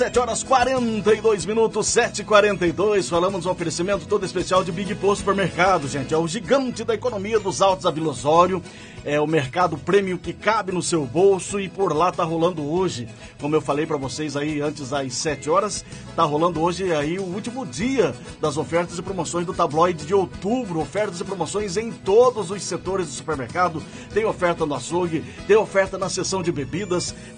7h42, 7h42, falamos um oferecimento todo especial de Big Post Supermercado, gente. É o gigante da economia dos Altos da Vila Osório, é o mercado premium que cabe no seu bolso e por lá tá rolando hoje, como eu falei para vocês aí antes às 7 horas, tá rolando hoje aí o último dia das ofertas e promoções do tabloide de outubro, ofertas e promoções em todos os setores do supermercado, tem oferta no açougue, tem oferta na seção de bebidas,